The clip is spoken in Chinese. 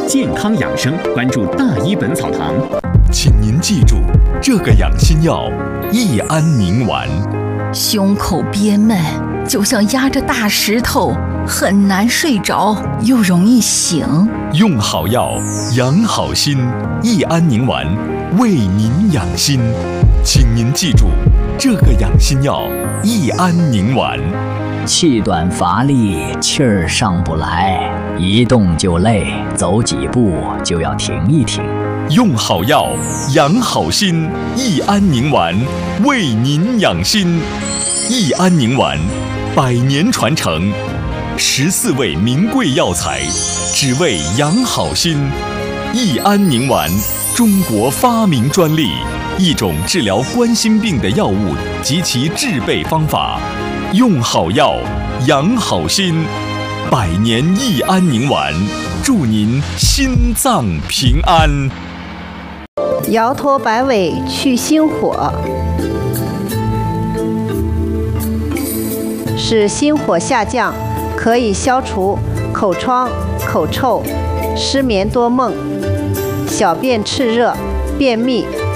健康养生，关注大医本草堂。 请您记住，这个养心药益安宁丸。 胸口憋闷，就像压着大石头，很难睡着，又容易醒。 用好药，养好心，益安宁丸为您养心。请您记住，这个养心药益安宁丸。 气短乏力，气儿上不来，一动就累，走几步就要停一停。 用好药，养好心，益安宁丸为您养心。益安宁丸100年传承，14味名贵药材，只为养好心。益安宁丸，中国发明专利，一种治疗冠心病的药物及其制备方法。用好药，养好心，100年益安宁丸，祝您心脏平安。 摇头摆尾去心火，使心火下降，可以消除口疮、口臭、失眠多梦、小便炽热、便秘、